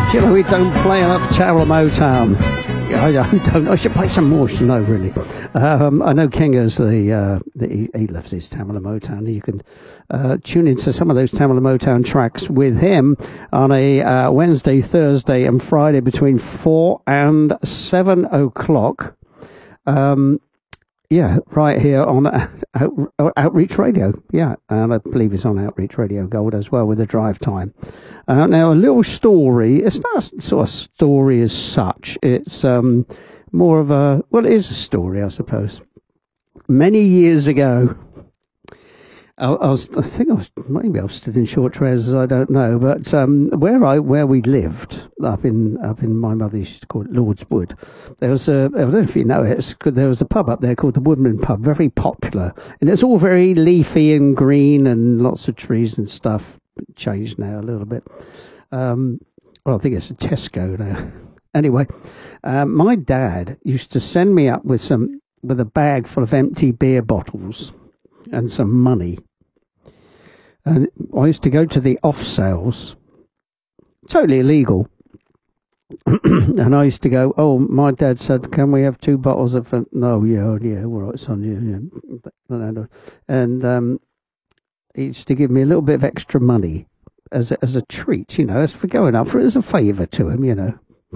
Do you know we don't play enough Tower of Motown? I don't. I should play some more. No, really. I know Kinga's he loves his Tamala Motown. You can tune into some of those Tamala Motown tracks with him on a Wednesday, Thursday, and Friday between 4 and 7 o'clock. Yeah, right here on Outreach Radio. Yeah, and I believe it's on Outreach Radio Gold as well with the drive time. Now, a little story. It's not a sort of story as such. It's more of a, well, it is a story, I suppose. Many years ago, I think I was still in short trousers, I don't know, but where we lived up in my mother used to call it Lord's Wood. There was I don't know if you know it. There was a pub up there called the Woodman Pub, very popular, and it's all very leafy and green and lots of trees and stuff. Changed now a little bit. Well, I think it's a Tesco now. Anyway, my dad used to send me up with a bag full of empty beer bottles and some money. And I used to go to the off sales, totally illegal. And I used to go, oh, my dad said, can we have 2 bottles of, no, yeah, all right, son, yeah. And he used to give me a little bit of extra money as a treat, as for going up for it as a favour to him,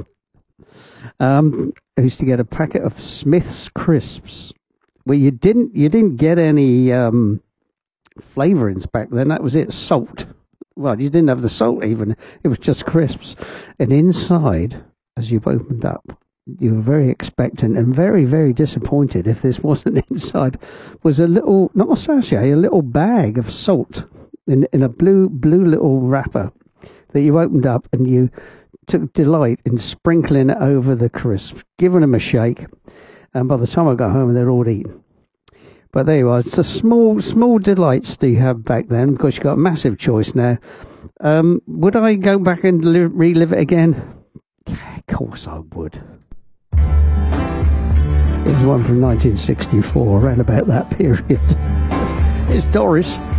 I used to get a packet of Smith's Crisps, where you didn't get any flavourings back then. That was it, salt. Well, you didn't have the salt even. It was just crisps. And inside, as you've opened up, you were very expectant and very, very disappointed if this wasn't inside, was a little, not a sachet, a little bag of salt in a blue little wrapper that you opened up, and you took delight in sprinkling it over the crisps, giving them a shake, and by the time I got home, they're all eaten. But there you are. It's the small delights that you have back then, because you've got a massive choice now. Would I go back and relive it again? Of course I would. Here's one from 1964, around about that period. It's Doris.